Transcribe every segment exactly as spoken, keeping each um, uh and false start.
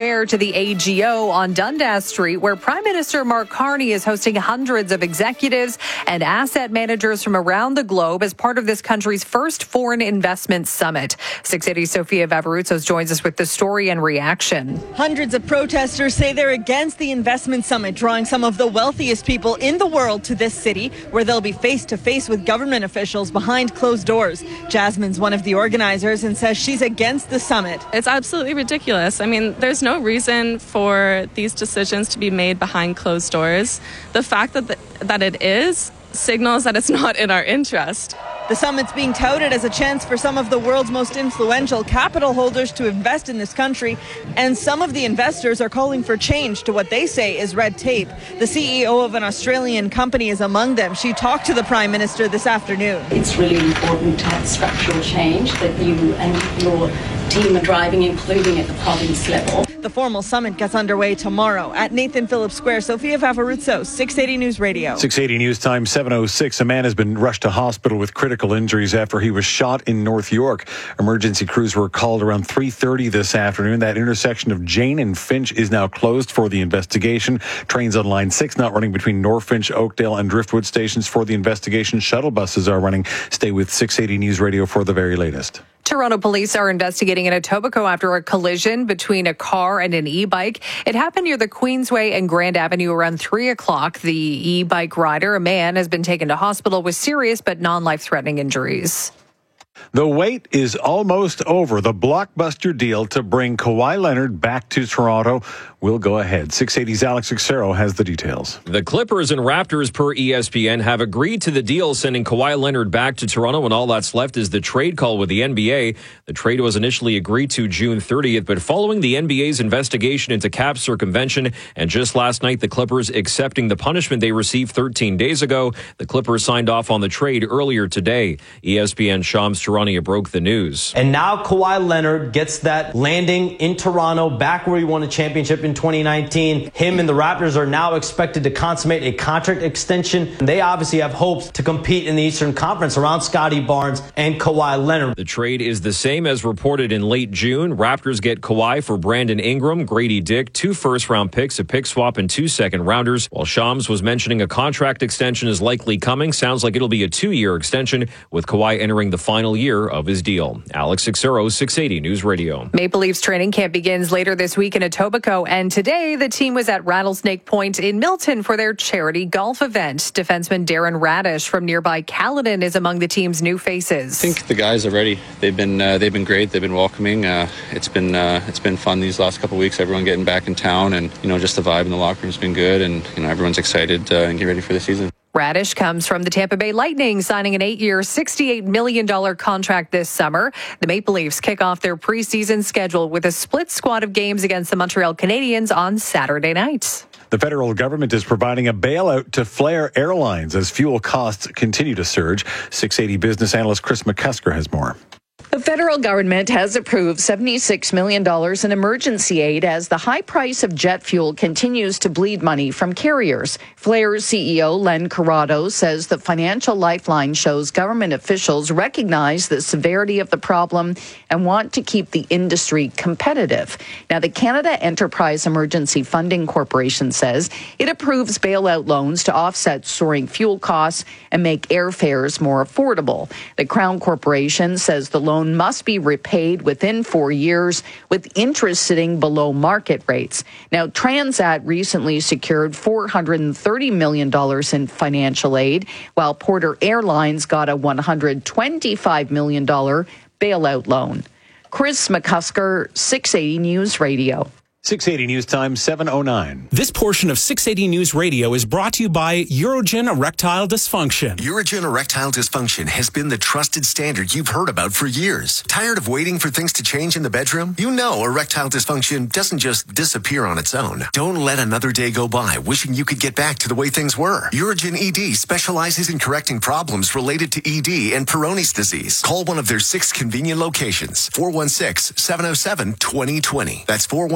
Square to the A G O on Dundas Street, where Prime Minister Mark Carney is hosting hundreds of executives and asset managers from around the globe as part of this country's first foreign investment summit. six eighty's Sofia Vavarutsos joins us with the story and reaction. Hundreds of protesters say they're against the investment summit, drawing some of the wealthiest people in the world to this city, where they'll be face to face with government officials behind closed doors. Jasmine's one of the organizers and says she's against the summit. It's absolutely ridiculous. I mean, there's no reason for these decisions to be made behind closed doors. The fact that the, that it is signals that it's not in our interest. The summit's being touted as a chance for some of the world's most influential capital holders to invest in this country, and some of the investors are calling for change to what they say is red tape. The C E O of an Australian company is among them. She talked to the Prime Minister this afternoon. It's really important to have structural change that you and your team are driving, including at the province level. The formal summit gets underway tomorrow at Nathan Phillips Square. Sofia Vavarutsos, six eighty News Radio. six eighty News Time, seven oh six. A man has been rushed to hospital with critical injuries after he was shot in North York. Emergency crews were called around three thirty this afternoon. That intersection of Jane and Finch is now closed for the investigation. Trains on Line six not running between Norfinch, Oakdale and Driftwood stations for the investigation. Shuttle buses are running. Stay with six eighty News Radio for the very latest. Toronto police are investigating in Etobicoke after a collision between a car and an e-bike. It happened near the Queensway and Grand Avenue around three o'clock. The e-bike rider, a man, has been taken to hospital with serious but non-life-threatening injuries. The wait is almost over. The blockbuster deal to bring Kawhi Leonard back to Toronto will go ahead. six eighty's Alex Xero has the details. The Clippers and Raptors, per E S P N, have agreed to the deal sending Kawhi Leonard back to Toronto, and all that's left is the trade call with the N B A. The trade was initially agreed to June thirtieth, but following the N B A's investigation into cap circumvention, and just last night the Clippers accepting the punishment they received thirteen days ago, the Clippers signed off on the trade earlier today. E S P N Shams Charania broke the news. And now Kawhi Leonard gets that landing in Toronto, back where he won a championship in twenty nineteen. Him and the Raptors are now expected to consummate a contract extension. They obviously have hopes to compete in the Eastern Conference around Scotty Barnes and Kawhi Leonard. The trade is the same as reported in late June. Raptors get Kawhi for Brandon Ingram, Grady Dick, two first-round picks, a pick swap, and two second-rounders. While Shams was mentioning a contract extension is likely coming, sounds like it'll be a two-year extension, with Kawhi entering the final year of his deal. Alex Xero, six eighty News Radio. Maple Leafs training camp begins later this week in Etobicoke, and today the team was at Rattlesnake Point in Milton for their charity golf event. Defenseman Darren Radish from nearby Caledon is among the team's new faces. I think the guys are ready. They've been uh, they've been great. They've been welcoming. Uh, it's been uh, it's been fun these last couple of weeks. Everyone getting back in town, and you know just the vibe in the locker room's been good, and you know everyone's excited uh, and get ready for the season. Radish comes from the Tampa Bay Lightning, signing an eight-year, sixty-eight million dollars contract this summer. The Maple Leafs kick off their preseason schedule with a split squad of games against the Montreal Canadiens on Saturday night. The federal government is providing a bailout to Flair Airlines as fuel costs continue to surge. six eighty business analyst Chris McCusker has more. The federal government has approved seventy-six million dollars in emergency aid as the high price of jet fuel continues to bleed money from carriers. Flair's C E O Len Corrado says the financial lifeline shows government officials recognize the severity of the problem and want to keep the industry competitive. Now, the Canada Enterprise Emergency Funding Corporation says it approves bailout loans to offset soaring fuel costs and make airfares more affordable. The Crown Corporation says the loan must be repaid within four years, with interest sitting below market rates. Now, Transat recently secured four hundred thirty million dollars in financial aid, while Porter Airlines got a one hundred twenty-five million dollars bailout loan. Chris McCusker, six eighty News Radio. six eighty News Time, seven oh nine. This portion of six eighty News Radio is brought to you by Urogen Erectile Dysfunction. Urogen Erectile Dysfunction has been the trusted standard you've heard about for years. Tired of waiting for things to change in the bedroom? You know erectile dysfunction doesn't just disappear on its own. Don't let another day go by wishing you could get back to the way things were. Urogen E D specializes in correcting problems related to E D and Peyronie's disease. Call one of their six convenient locations. four one six, seven oh seven, two oh two oh. That's four one six,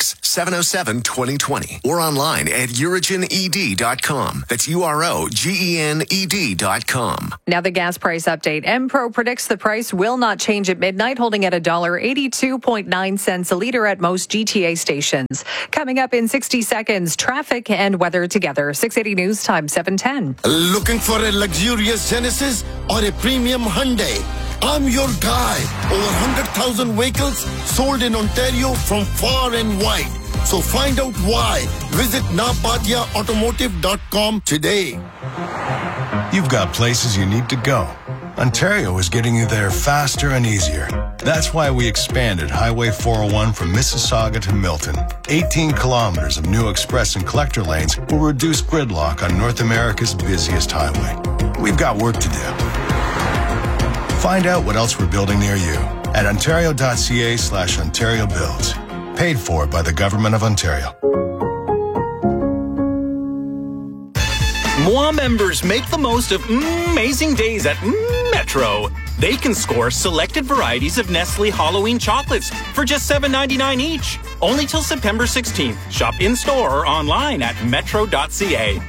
six, seven oh seven, twenty twenty or online at Eurogen E D dot com. That's U R O G E N E D dot com. Now the gas price update. Empro predicts the price will not change at midnight, holding at one dollar eighty-two point nine cents a liter at most G T A stations. Coming up in sixty seconds, traffic and weather together. six eighty News Time, seven ten. Looking for a luxurious Genesis or a premium Hyundai? I'm your guy. Over one hundred thousand vehicles sold in Ontario from far and wide. So find out why. Visit napatia automotive dot com today. You've got places you need to go. Ontario is getting you there faster and easier. That's why we expanded Highway four oh one from Mississauga to Milton. eighteen kilometers of new express and collector lanes will reduce gridlock on North America's busiest highway. We've got work to do. Find out what else we're building near you at ontario.ca slash Ontario Builds. Paid for by the Government of Ontario. M O A members make the most of amazing days at Metro. They can score selected varieties of Nestle Halloween chocolates for just seven ninety-nine each. Only till September sixteenth. Shop in-store or online at metro dot c a.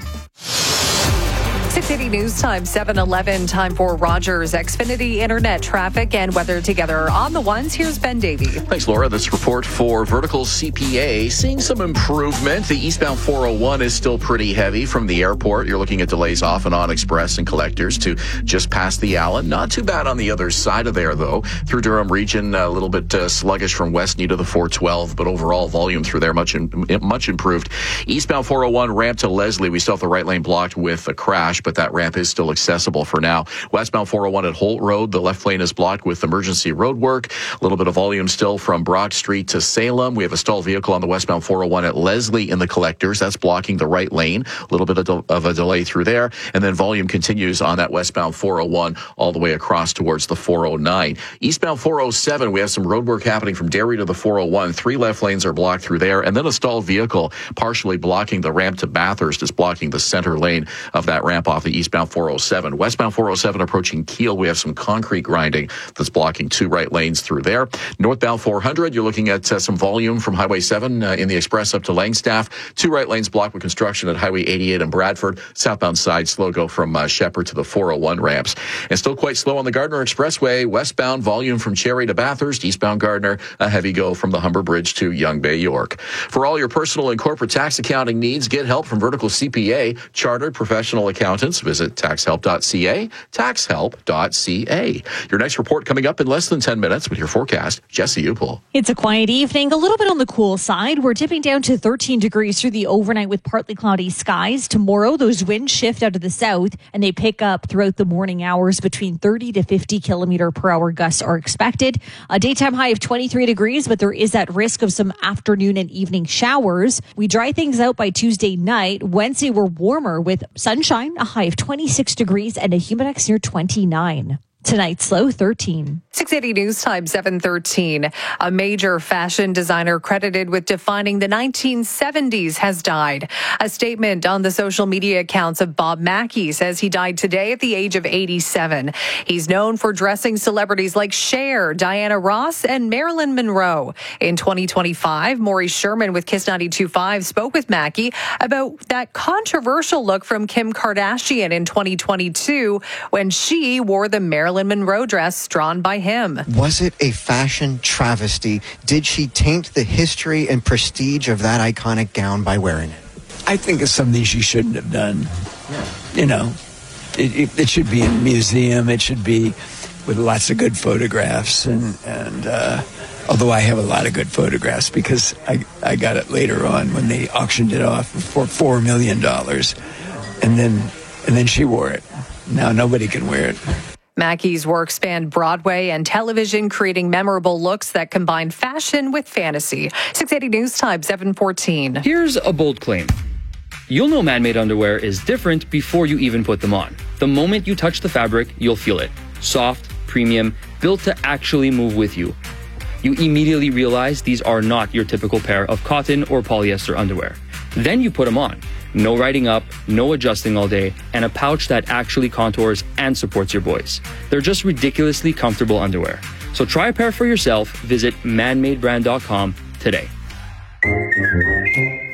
six eighty News Time, seven eleven. Time for Rogers Xfinity Internet traffic and weather together. On the ones, here's Ben Davey. Thanks, Laura. This report for Vertical C P A seeing some improvement. The eastbound four oh one is still pretty heavy from the airport. You're looking at delays off and on express and collectors to just past the Allen. Not too bad on the other side of there, though. Through Durham region, a little bit uh, sluggish from Westney to the four twelve, but overall volume through there much in, much improved. Eastbound four oh one ramp to Leslie. We still have the right lane blocked with a crash, but that ramp is still accessible for now. Westbound four oh one at Holt Road, the left lane is blocked with emergency road work. A little bit of volume still from Brock Street to Salem. We have a stalled vehicle on the westbound four oh one at Leslie in the collectors. That's blocking the right lane. A little bit of, de- of a delay through there. And then volume continues on that westbound four oh one all the way across towards the four oh nine. Eastbound four oh seven, we have some road work happening from Derry to the four oh one. Three left lanes are blocked through there. And then a stalled vehicle partially blocking the ramp to Bathurst is blocking the center lane of that ramp off the eastbound four oh seven. Westbound four oh seven approaching Kiel, we have some concrete grinding that's blocking two right lanes through there. Northbound four hundred, you're looking at uh, some volume from Highway seven uh, in the express up to Langstaff. Two right lanes blocked with construction at Highway eighty-eight in Bradford. Southbound side slow go from uh, Shepherd to the four oh one ramps. And still quite slow on the Gardner Expressway. Westbound volume from Cherry to Bathurst. Eastbound Gardner, a heavy go from the Humber Bridge to Young Bay, York. For all your personal and corporate tax accounting needs, get help from Vertical C P A. Chartered professional accountants. Visit tax help dot c a, tax help dot c a. Your next report coming up in less than ten minutes with your forecast, Jesse Upel. It's a quiet evening, a little bit on the cool side. We're dipping down to thirteen degrees through the overnight with partly cloudy skies. Tomorrow, those winds shift out of the south and they pick up throughout the morning hours. Between thirty to fifty kilometer per hour gusts are expected. A daytime high of twenty-three degrees, but there is that risk of some afternoon and evening showers. We dry things out by Tuesday night. Wednesday, we're warmer with sunshine, a high of twenty-six degrees and a humidex near twenty-nine. Tonight's low thirteen. six eighty News Time, seven thirteen. A major fashion designer credited with defining the nineteen seventies has died. A statement on the social media accounts of Bob Mackie says he died today at the age of eighty-seven. He's known for dressing celebrities like Cher, Diana Ross, and Marilyn Monroe. In twenty twenty-five, Maury Sherman with Kiss ninety-two point five spoke with Mackie about that controversial look from Kim Kardashian in twenty twenty-two when she wore the Marilyn Monroe dress drawn by him. Was it a fashion travesty? Did she taint the history and prestige of that iconic gown by wearing it? I think it's something she shouldn't have done. Yeah. You know, it, it, it should be in a museum. It should be with lots of good photographs. And, and uh, although I have a lot of good photographs because I, I got it later on when they auctioned it off for four million dollars. And then, and then she wore it. Now nobody can wear it. Mackie's work spanned Broadway and television, creating memorable looks that combine fashion with fantasy. six eighty News Time, seven fourteen. Here's a bold claim. You'll know man-made underwear is different before you even put them on. The moment you touch the fabric, you'll feel it. Soft, premium, built to actually move with you. You immediately realize these are not your typical pair of cotton or polyester underwear. Then you put them on. No riding up, no adjusting all day, and a pouch that actually contours and supports your boys. They're just ridiculously comfortable underwear. So try a pair for yourself. Visit man made brand dot com today.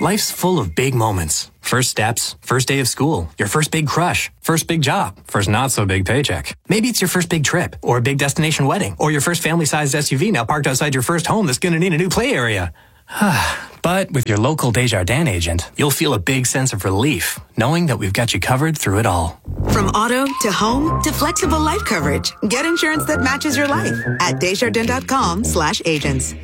Life's full of big moments. First steps, first day of school, your first big crush, first big job, first not so big paycheck. Maybe it's your first big trip, or a big destination wedding, or your first family-sized S U V now parked outside your first home that's going to need a new play area. But with your local Desjardins agent, you'll feel a big sense of relief, knowing that we've got you covered through it all. From auto to home to flexible life coverage, get insurance that matches your life at Desjardins.com slash agents.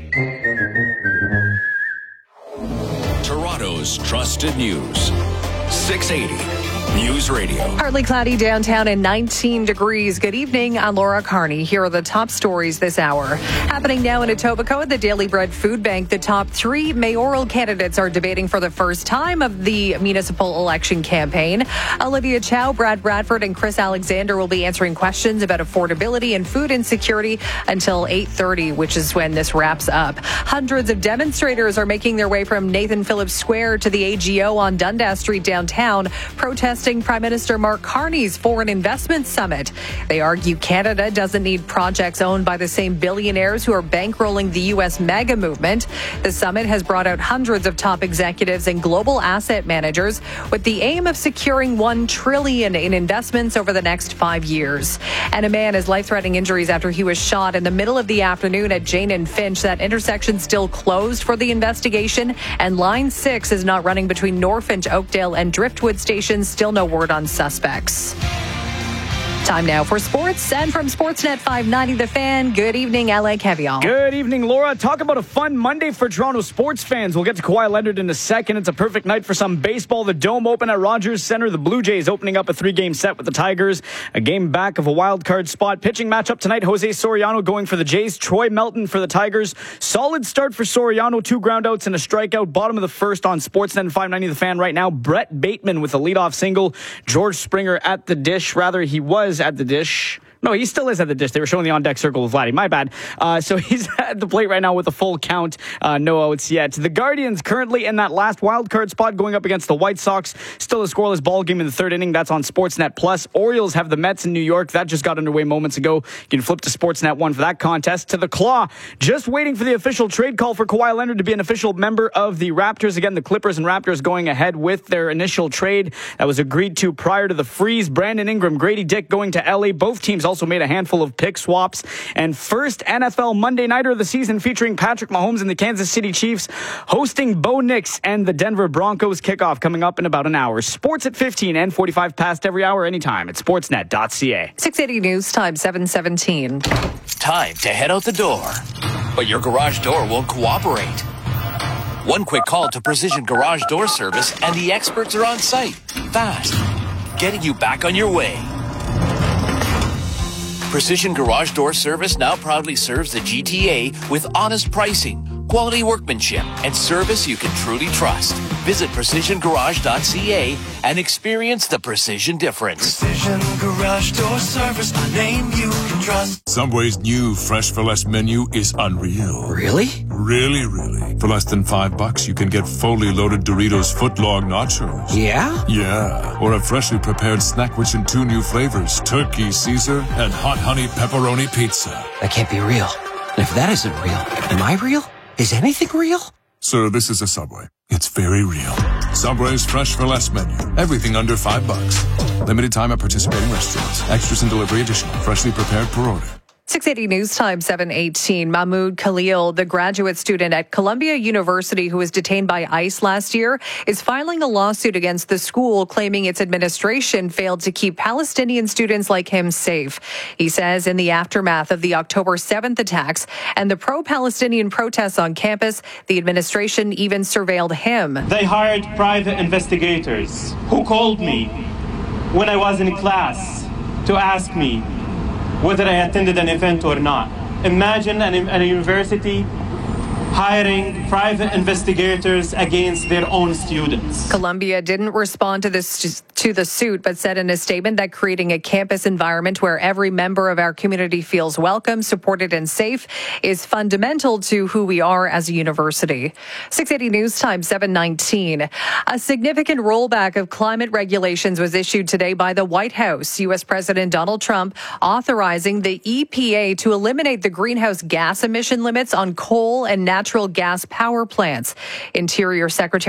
Toronto's trusted news. six eighty News Radio. Partly cloudy downtown and nineteen degrees. Good evening. I'm Laura Carney. Here are the top stories this hour. Happening now in Etobicoke at the Daily Bread Food Bank. The top three mayoral candidates are debating for the first time of the municipal election campaign. Olivia Chow, Brad Bradford, and Chris Alexander will be answering questions about affordability and food insecurity until eight thirty, which is when this wraps up. Hundreds of demonstrators are making their way from Nathan Phillips Square to the A G O on Dundas Street downtown, protesting Prime Minister Mark Carney's Foreign Investment Summit. They argue Canada doesn't need projects owned by the same billionaires who are bankrolling the U S mega movement. The summit has brought out hundreds of top executives and global asset managers with the aim of securing one trillion dollars in investments over the next five years. And a man has life-threatening injuries after he was shot in the middle of the afternoon at Jane and Finch. That intersection still closed for the investigation, and Line six is not running between Norfinch, Oakdale, and Driftwood stations. Still no word on suspects. Time now for sports, and from Sportsnet five ninety The Fan, good evening, L A Kevion. Good evening, Laura. Talk about a fun Monday for Toronto sports fans. We'll get to Kawhi Leonard in a second. It's a perfect night for some baseball. The Dome open at Rogers Center. The Blue Jays opening up a three-game set with the Tigers. A game back of a wild card spot. Pitching matchup tonight, Jose Soriano going for the Jays. Troy Melton for the Tigers. Solid start for Soriano. Two groundouts and a strikeout. Bottom of the first on Sportsnet and five ninety The Fan right now. Brett Bateman with a leadoff single. George Springer at the dish. Rather, he was at the dish. No, he still is at the dish. They were showing the on-deck circle with Vladdy. My bad. Uh, so he's at the plate right now with a full count. Uh, no outs yet. The Guardians currently in that last wild card spot going up against the White Sox. Still a scoreless ball game in the third inning. That's on Sportsnet Plus. Orioles have the Mets in New York. That just got underway moments ago. You can flip to Sportsnet one for that contest. To the Claw, just waiting for the official trade call for Kawhi Leonard to be an official member of the Raptors. Again, the Clippers and Raptors going ahead with their initial trade that was agreed to prior to the freeze. Brandon Ingram, Grady Dick going to L A. Both teams also made a handful of pick swaps. And first N F L Monday Nighter of the season featuring Patrick Mahomes and the Kansas City Chiefs hosting Bo Nix and the Denver Broncos. Kickoff coming up in about an hour. Sports at fifteen and forty-five past every hour anytime at sportsnet dot c a. six eighty News Time, seven seventeen. Time to head out the door, but your garage door won't cooperate. One quick call to Precision Garage Door Service and the experts are on site. Fast. Getting you back on your way. Precision Garage Door Service now proudly serves the G T A with honest pricing, quality workmanship, and service you can truly trust. Visit precision garage dot c a and experience the precision difference. Precision Garage Door Service, a name you can trust. Subway's new Fresh for Less menu is unreal. Really? Really, really. For less than five bucks, you can get fully loaded Doritos footlong nachos. Yeah? Yeah. Or a freshly prepared snack rich in two new flavors, turkey Caesar and hot honey pepperoni pizza. That can't be real. And if that isn't real, am I real? Is anything real? Sir, this is a Subway. It's very real. Subway's Fresh for Less menu. Everything under five bucks. Limited time at participating restaurants. Extras and delivery additional. Freshly prepared per order. six eighty News Time, seven eighteen. Mahmoud Khalil, the graduate student at Columbia University who was detained by ICE last year, is filing a lawsuit against the school claiming its administration failed to keep Palestinian students like him safe. He says in the aftermath of the October seventh attacks and the pro-Palestinian protests on campus, the administration even surveilled him. They hired private investigators who called me when I was in class to ask me whether I attended an event or not. Imagine an, a university hiring private investigators against their own students. Columbia didn't respond to this to the suit, but said in a statement that creating a campus environment where every member of our community feels welcome, supported, and safe is fundamental to who we are as a university. six eighty News Time, seven nineteen. A significant rollback of climate regulations was issued today by the White House. U S President Donald Trump authorizing the E P A to eliminate the greenhouse gas emission limits on coal and natural gas power plants. Interior Secretary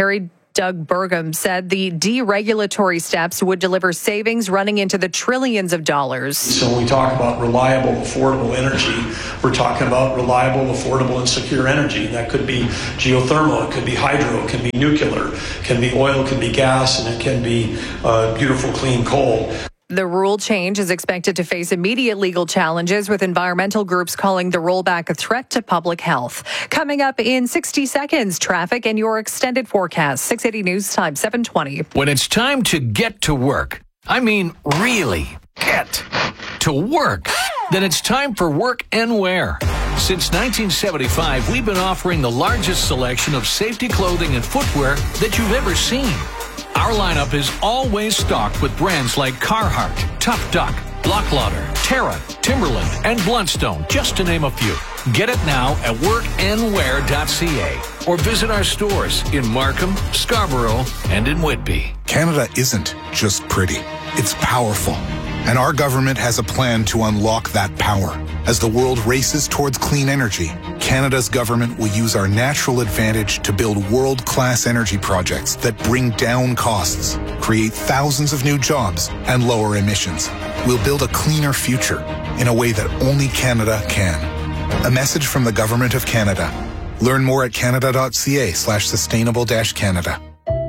Doug Burgum said the deregulatory steps would deliver savings running into the trillions of dollars. So when we talk about reliable, affordable energy, we're talking about reliable, affordable, and secure energy. That could be geothermal, it could be hydro, it can be nuclear, it can be oil, it can be gas, and it can be uh, beautiful, clean coal. The rule change is expected to face immediate legal challenges, with environmental groups calling the rollback a threat to public health. Coming up in sixty seconds, traffic and your extended forecast. six eighty News Time, seven twenty. When it's time to get to work, I mean really get to work, then it's time for Work and Wear. Since nineteen seventy-five, we've been offering the largest selection of safety clothing and footwear that you've ever seen. Our lineup is always stocked with brands like Carhartt, Tough Duck, Blocklauder, Terra, Timberland, and Bluntstone, just to name a few. Get it now at work and wear dot c a or visit our stores in Markham, Scarborough, and in Whitby. Canada isn't just pretty, it's powerful. And our government has a plan to unlock that power. As the world races towards clean energy, Canada's government will use our natural advantage to build world-class energy projects that bring down costs, create thousands of new jobs, and lower emissions. We'll build a cleaner future in a way that only Canada can. A message from the Government of Canada. Learn more at canada dot c a slash sustainable dash Canada.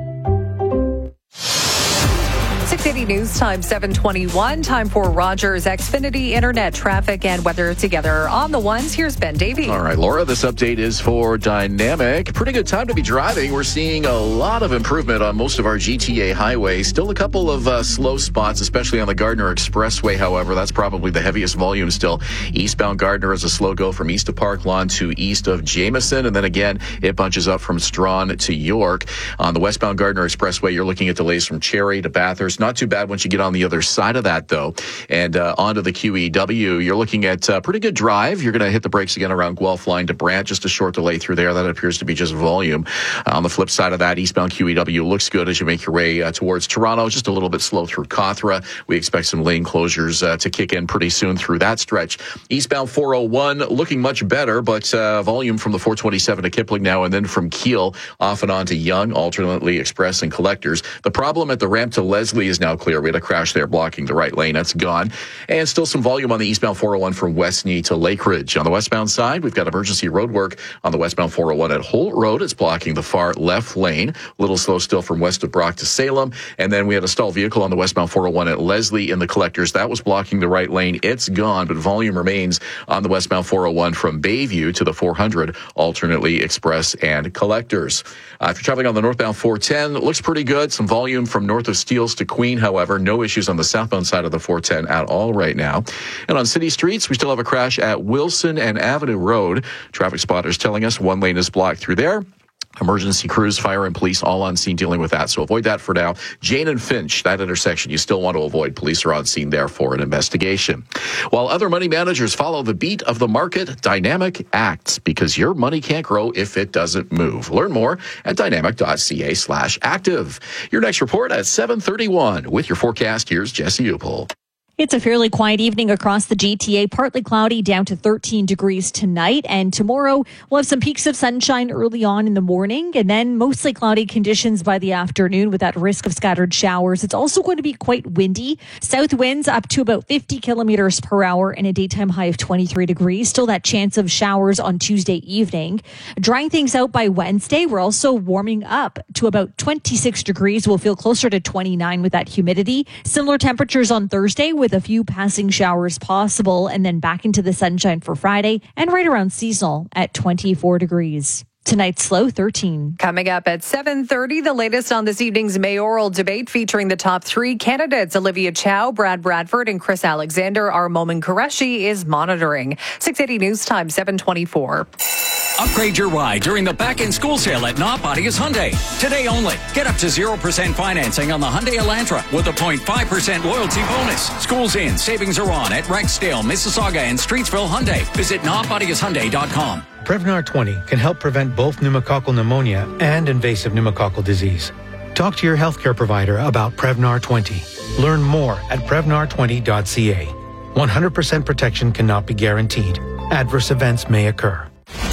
six eighty News Time, seven twenty-one. Time for Rogers Xfinity Internet traffic and weather together on the ones. Here's Ben Davey. All right, Laura, this update is for Dynamic. Pretty good time to be driving. We're seeing a lot of improvement on most of our G T A highways. Still a couple of uh, slow spots, especially on the Gardner Expressway, however. That's probably the heaviest volume still. Eastbound Gardner is a slow go from east of Park Lawn to east of Jameson. And then again, it bunches up from Strawn to York. On the westbound Gardner Expressway, you're looking at delays from Cherry to Bathurst. Not too bad once you get on the other side of that, though. And uh, onto the Q E W, you're looking at a pretty good drive. You're going to hit the brakes again around Guelph line to Brant. Just a short delay through there. That appears to be just volume. Uh, on the flip side of that, eastbound Q E W looks good as you make your way uh, towards Toronto. Just a little bit slow through Cawthra. We expect some lane closures uh, to kick in pretty soon through that stretch. Eastbound four oh one looking much better, but uh, volume from the four twenty-seven to Kipling now, and then from Kiel off and on to Yonge, alternately Express and Collectors. The problem at the ramp to Leslie is now clear. We had a crash there blocking the right lane. That's gone. And still some volume on the eastbound four oh one from Westney to Lake Ridge. On the westbound side, we've got emergency road work on the westbound four oh one at Holt Road. It's blocking the far left lane. A little slow still from west of Brock to Salem. And then we had a stalled vehicle on the westbound four oh one at Leslie in the Collectors. That was blocking the right lane. It's gone, but volume remains on the westbound four oh one from Bayview to the four hundred, alternately Express and Collectors. Uh, if you're traveling on the northbound four ten, it looks pretty good. Some volume from north of Steeles to Queen, however. No issues on the southbound side of the four ten at all right now. And on city streets, we still have a crash at Wilson and Avenue Road. Traffic spotters telling us one lane is blocked through there. Emergency crews, fire, and police all on scene dealing with that. So avoid that for now. Jane and Finch, that intersection, you still want to avoid. Police are on scene there for an investigation. While other money managers follow the beat of the market, Dynamic acts because your money can't grow if it doesn't move. Learn more at dynamic dot c a slash active. Your next report at seven thirty-one. With your forecast, here's Jesse Upel. It's a fairly quiet evening across the G T A, partly cloudy down to thirteen degrees tonight. And tomorrow we'll have some peaks of sunshine early on in the morning and then mostly cloudy conditions by the afternoon with that risk of scattered showers. It's also going to be quite windy. South winds up to about fifty kilometers per hour and a daytime high of twenty-three degrees. Still that chance of showers on Tuesday evening. Drying things out by Wednesday. We're also warming up to about twenty-six degrees. We'll feel closer to twenty-nine with that humidity. Similar temperatures on Thursday with a few passing showers possible, and then back into the sunshine for Friday and right around seasonal at twenty-four degrees. Tonight's low thirteen. Coming up at seven thirty, the latest on this evening's mayoral debate featuring the top three candidates, Olivia Chow, Brad Bradford, and Chris Alexander. Our Momin Qureshi is monitoring. six eighty News Time, seven twenty-four. Upgrade your ride during the back-end school sale at Not Bodies Hyundai. Today only. Get up to zero percent financing on the Hyundai Elantra with a zero point five percent loyalty bonus. Schools in, savings are on at Rexdale, Mississauga, and Streetsville Hyundai. Visit not bodies hyundai dot com. Prevnar twenty can help prevent both pneumococcal pneumonia and invasive pneumococcal disease. Talk to your healthcare provider about Prevnar twenty. Learn more at prevnar twenty dot c a. one hundred percent protection cannot be guaranteed. Adverse events may occur.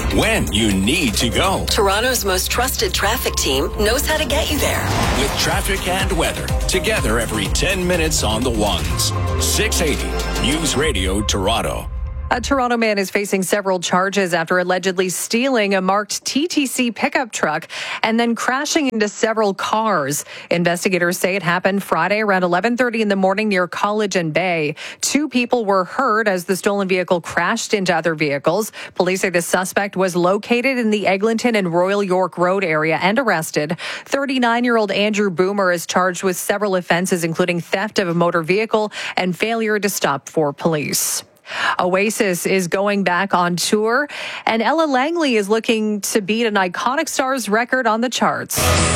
when you need to go. Toronto's most trusted traffic team knows how to get you there. With traffic and weather, together every ten minutes on the ones. six eighty News Radio Toronto. A Toronto man is facing several charges after allegedly stealing a marked T T C pickup truck and then crashing into several cars. Investigators say it happened Friday around eleven thirty in the morning near College and Bay. Two people were hurt as the stolen vehicle crashed into other vehicles. Police say the suspect was located in the Eglinton and Royal York Road area and arrested. thirty-nine-year-old Andrew Boomer is charged with several offenses, including theft of a motor vehicle and failure to stop for police. Oasis is going back on tour, and Ella Langley is looking to beat an Iconic Stars record on the charts.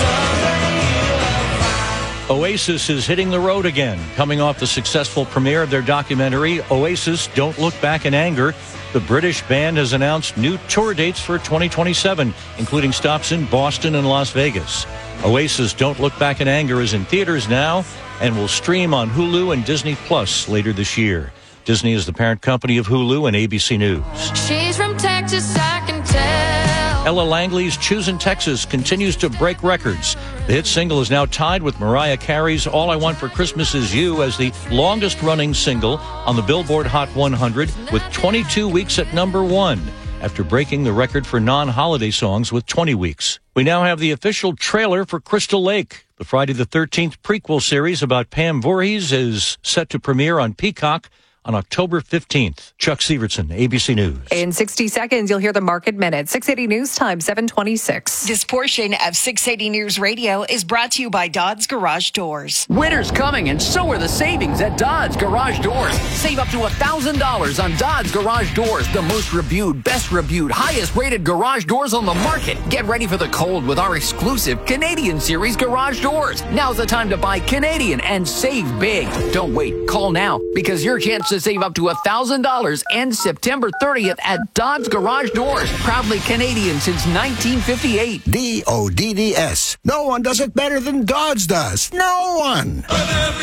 Oasis is hitting the road again, coming off the successful premiere of their documentary, Oasis Don't Look Back in Anger. The British band has announced new tour dates for twenty twenty-seven, including stops in Boston and Las Vegas. Oasis Don't Look Back in Anger is in theaters now and will stream on Hulu and Disney Plus later this year. Disney is the parent company of Hulu and A B C News. She's from Texas, I can tell. Ella Langley's Choosing Texas continues to break records. The hit single is now tied with Mariah Carey's All I Want for Christmas Is You as the longest-running single on the Billboard Hot one hundred with twenty-two weeks at number one, after breaking the record for non-holiday songs with twenty weeks. We now have the official trailer for Crystal Lake. The Friday the thirteenth prequel series about Pam Voorhees is set to premiere on Peacock on October fifteenth. Chuck Severson, A B C News. In sixty seconds, you'll hear the Market Minute. six eighty News Time, seven twenty-six. This portion of six eighty News Radio is brought to you by Dodds Garage Doors. Winter's coming, and so are the savings at Dodds Garage Doors. Save up to one thousand dollars on Dodds Garage Doors, the most reviewed, best reviewed, highest rated garage doors on the market. Get ready for the cold with our exclusive Canadian Series garage doors. Now's the time to buy Canadian and save big. Don't wait. Call now, because your chance to save up to one thousand dollars ends September thirtieth at Dodds Garage Doors. Proudly Canadian since nineteen fifty-eight. D O D D S. No one does it better than Dodds does. No one.